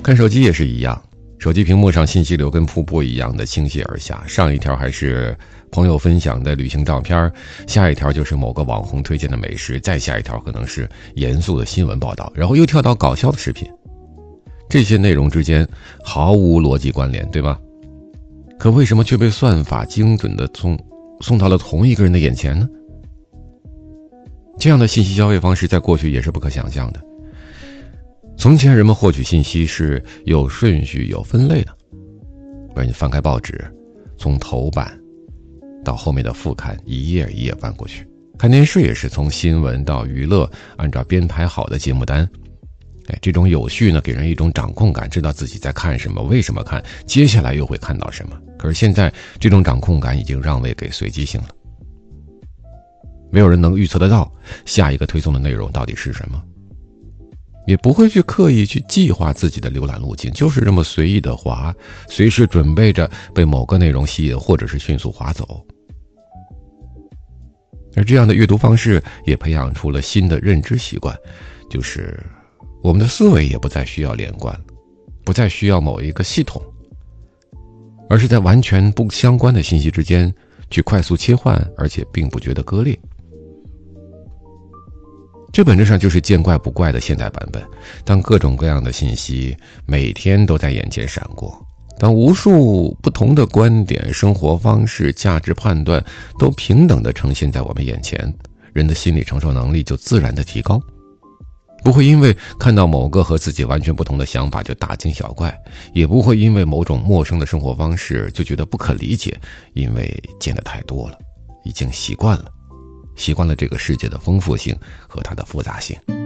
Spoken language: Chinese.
看手机也是一样，手机屏幕上信息流跟瀑布一样的倾泻而下，上一条还是朋友分享的旅行照片，下一条就是某个网红推荐的美食，再下一条可能是严肃的新闻报道，然后又跳到搞笑的视频。这些内容之间毫无逻辑关联，对吧？可为什么却被算法精准的送到了同一个人的眼前呢？这样的信息交易方式在过去也是不可想象的。从前人们获取信息是有顺序有分类的，而你翻开报纸，从头版到后面的副刊，一页一页翻过去。看电视也是从新闻到娱乐，按照编排好的节目单。这种有序呢，给人一种掌控感，知道自己在看什么，为什么看，接下来又会看到什么。可是现在这种掌控感已经让位给随机性了，没有人能预测得到下一个推送的内容到底是什么，也不会去刻意去计划自己的浏览路径，就是这么随意的滑，随时准备着被某个内容吸引，或者是迅速滑走。而这样的阅读方式也培养出了新的认知习惯，就是我们的思维也不再需要连贯，不再需要某一个系统，而是在完全不相关的信息之间去快速切换，而且并不觉得割裂。这本质上就是见怪不怪的现代版本。当各种各样的信息每天都在眼前闪过，当无数不同的观点、生活方式、价值判断都平等地呈现在我们眼前，人的心理承受能力就自然地提高，不会因为看到某个和自己完全不同的想法就大惊小怪，也不会因为某种陌生的生活方式就觉得不可理解，因为见得太多了，已经习惯了这个世界的丰富性和它的复杂性。